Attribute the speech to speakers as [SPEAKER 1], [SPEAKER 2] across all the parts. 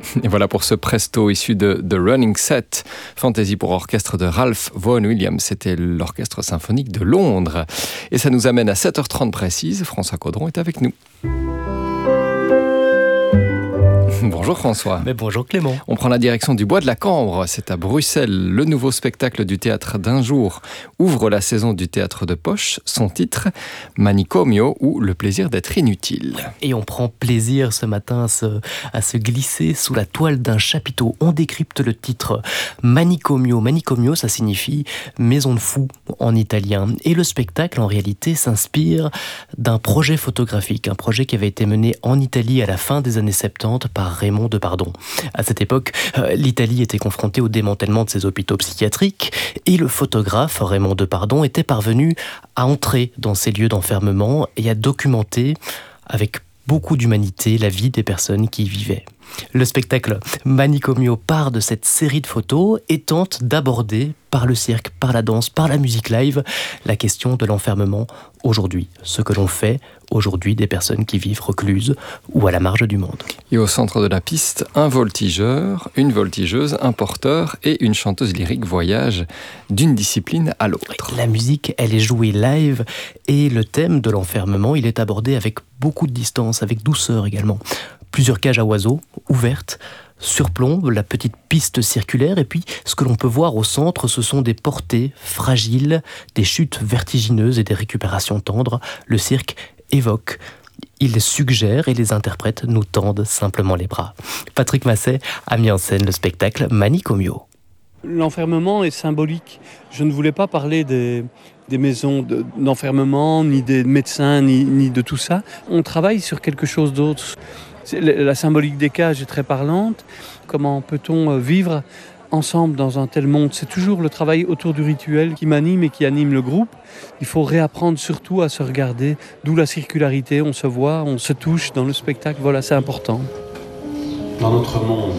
[SPEAKER 1] Et voilà pour ce presto issu de The Running Set, fantaisie pour orchestre de Ralph Vaughan Williams. C'était l'Orchestre symphonique de Londres. Et ça nous amène à 7h30 précise. François Caudron est avec nous. Bonjour François.
[SPEAKER 2] Mais bonjour Clément.
[SPEAKER 1] On prend la direction du Bois de la Cambre, c'est à Bruxelles. Le nouveau spectacle du théâtre d'un jour ouvre la saison du théâtre de poche. Son titre, Manicomio ou Le plaisir d'être inutile.
[SPEAKER 2] Et on prend plaisir ce matin à se glisser sous la toile d'un chapiteau. On décrypte le titre Manicomio. Manicomio, ça signifie maison de fous en italien. Et le spectacle, en réalité, s'inspire d'un projet photographique. Un projet qui avait été mené en Italie à la fin des années 70 par Raymond Depardon. À cette époque, l'Italie était confrontée au démantèlement de ses hôpitaux psychiatriques et le photographe Raymond Depardon était parvenu à entrer dans ces lieux d'enfermement et à documenter avec beaucoup d'humanité la vie des personnes qui y vivaient. Le spectacle Manicomio part de cette série de photos et tente d'aborder par le cirque, par la danse, par la musique live, la question de l'enfermement aujourd'hui. Ce que l'on fait aujourd'hui des personnes qui vivent recluses ou à la marge du monde.
[SPEAKER 1] Et au centre de la piste, un voltigeur, une voltigeuse, un porteur et une chanteuse lyrique voyagent d'une discipline à l'autre.
[SPEAKER 2] La musique, elle est jouée live et le thème de l'enfermement, il est abordé avec beaucoup de distance, avec douceur également. Plusieurs cages à oiseaux ouvertes surplombent la petite piste circulaire et puis ce que l'on peut voir au centre, ce sont des portées fragiles, des chutes vertigineuses et des récupérations tendres. Le cirque évoque, il suggère et les interprètes nous tendent simplement les bras. Patrick Masset a mis en scène le spectacle Manicomio.
[SPEAKER 3] L'enfermement est symbolique. Je ne voulais pas parler des maisons d'enfermement, ni des médecins, ni de tout ça. On travaille sur quelque chose d'autre. La symbolique des cages est très parlante. Comment peut-on vivre ensemble dans un tel monde ? C'est toujours le travail autour du rituel qui m'anime et qui anime le groupe. Il faut réapprendre surtout à se regarder, d'où la circularité. On se voit, on se touche dans le spectacle. Voilà, c'est important.
[SPEAKER 4] Dans notre monde,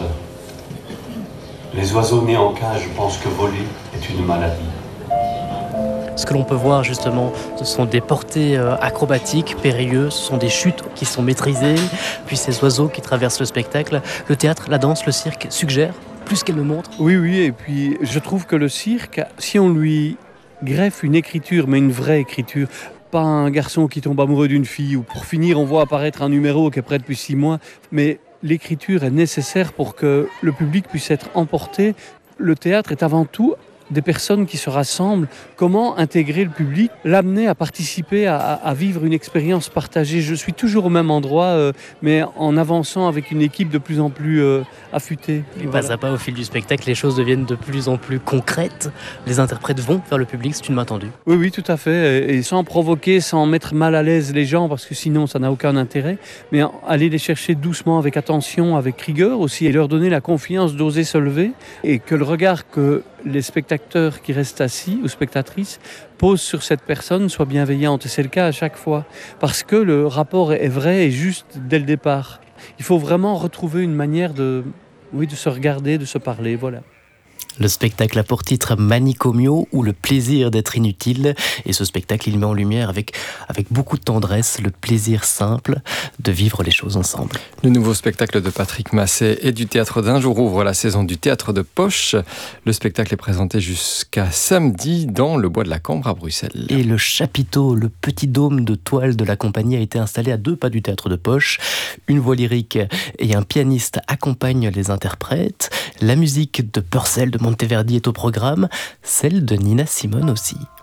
[SPEAKER 4] les oiseaux nés en cage pensent que voler est une maladie.
[SPEAKER 2] Ce que l'on peut voir justement, ce sont des portées acrobatiques, périlleuses, ce sont des chutes qui sont maîtrisées, puis ces oiseaux qui traversent le spectacle. Le théâtre, la danse, le cirque suggèrent plus qu'elle ne montre.
[SPEAKER 3] Oui, et puis je trouve que le cirque, si on lui greffe une écriture, mais une vraie écriture, pas un garçon qui tombe amoureux d'une fille, ou pour finir on voit apparaître un numéro qui est prêt depuis 6 mois, mais l'écriture est nécessaire pour que le public puisse être emporté. Le théâtre est avant tout des personnes qui se rassemblent. Comment intégrer le public, l'amener à participer, à vivre une expérience partagée. Je suis toujours au même endroit, mais en avançant avec une équipe de plus en plus affûtée.
[SPEAKER 2] Et pas à pas, au fil du spectacle, les choses deviennent de plus en plus concrètes. Les interprètes vont vers le public, c'est une main tendue.
[SPEAKER 3] Oui, tout à fait. Et sans provoquer, sans mettre mal à l'aise les gens, parce que sinon ça n'a aucun intérêt. Mais aller les chercher doucement, avec attention, avec rigueur aussi, et leur donner la confiance d'oser se lever. Et que le regard que les spectateurs qui restent assis, ou spectatrices, posent sur cette personne soit bienveillante. Et c'est le cas à chaque fois. Parce que le rapport est vrai et juste dès le départ. Il faut vraiment retrouver une manière de se regarder, de se parler, voilà.
[SPEAKER 2] Le spectacle a pour titre Manicomio ou Le plaisir d'être inutile. Et ce spectacle, il met en lumière avec beaucoup de tendresse le plaisir simple de vivre les choses ensemble.
[SPEAKER 1] Le nouveau spectacle de Patrick Masset et du Théâtre d'un jour ouvre la saison du Théâtre de poche. Le spectacle est présenté jusqu'à samedi dans le Bois de la Cambre à Bruxelles.
[SPEAKER 2] Et le chapiteau, le petit dôme de toile de la compagnie a été installé à 2 pas du Théâtre de poche. Une voix lyrique et un pianiste accompagnent les interprètes. La musique de Purcell de Monteverdi est au programme, celle de Nina Simone aussi.